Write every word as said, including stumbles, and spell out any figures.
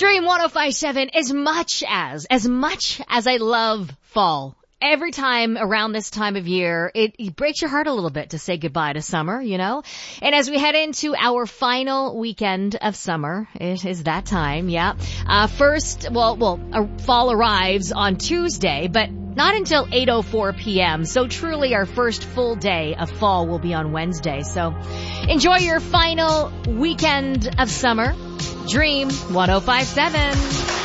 Dream one oh five point seven, as much as, as much as I love fall. Every time around this time of year, it, it breaks your heart a little bit to say goodbye to summer, you know? And as we head into our final weekend of summer, it is that time, yeah. Uh, first, well, well, uh, fall arrives on Tuesday, but not until eight oh four p.m. So truly our first full day of fall will be on Wednesday. So enjoy your final weekend of summer. Dream one oh five point seven.